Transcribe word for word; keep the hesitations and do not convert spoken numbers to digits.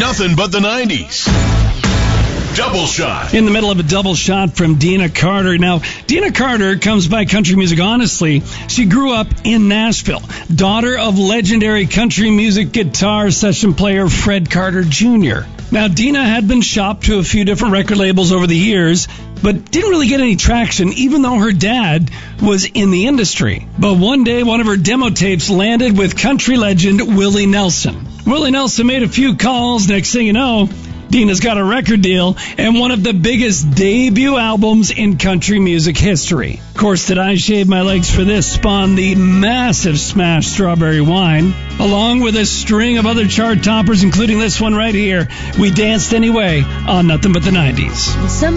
Nothing But the nineties. Double Shot. In the middle of a double shot from Deana Carter. Now, Deana Carter comes by country music honestly. She grew up in Nashville, daughter of legendary country music guitar session player Fred Carter Junior Now, Deana had been shopped to a few different record labels over the years, but didn't really get any traction, even though her dad was in the industry. But one day, one of her demo tapes landed with country legend Willie Nelson. Willie Nelson made a few calls. Next thing you know, Deana's got a record deal and one of the biggest debut albums in country music history. Of course, Did I Shave My Legs for This spawned the massive smash Strawberry Wine, along with a string of other chart toppers, including this one right here, We Danced Anyway on Nothing But the nineties. Some